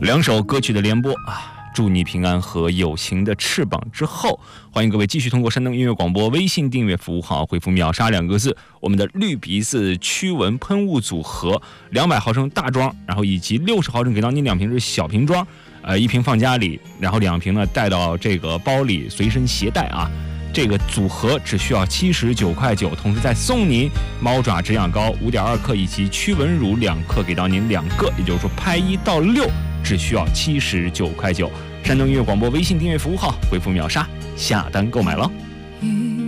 两首歌曲的联播啊，祝你平安和有形的翅膀之后，欢迎各位继续通过山东音乐广播微信订阅服务号回复秒杀2个字，我们的绿鼻子驱蚊喷雾组合200毫升大装，然后以及60毫升给到你2瓶是小瓶装，1瓶放家里，然后2瓶呢带到这个包里随身携带啊。这个组合只需要79.9块，同时再送您猫爪止痒膏5.2克以及驱蚊乳2克，给到您2个，也就是说拍1到6只需要79.9块。山东音乐广播微信订阅服务号回复秒杀下单购买了。